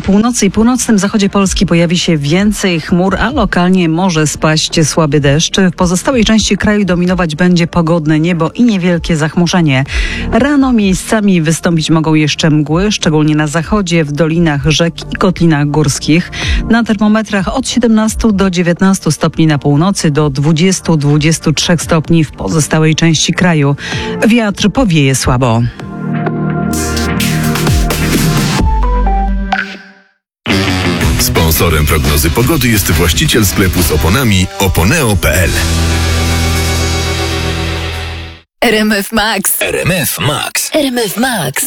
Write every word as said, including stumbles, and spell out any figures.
północy i północnym zachodzie Polski pojawi się więcej chmur, a lokalnie może spaść słaby deszcz. W pozostałej części kraju dominować będzie pogodne niebo i niewielkie zachmurzenie. Rano miejscami wystąpić mogą jeszcze mgły, szczególnie na zachodzie, w dolinach rzek i kotlinach górskich. Na termometrach od siedemnastu do dziewiętnastu stopni na północy do dwudziestu do dwudziestu trzech stopni w pozostałej części kraju. Wiatr powieje słabo. Sponsorem prognozy pogody jest właściciel sklepu z oponami oponeo kropka p l. R M F Max. R M F Max. R M F Max.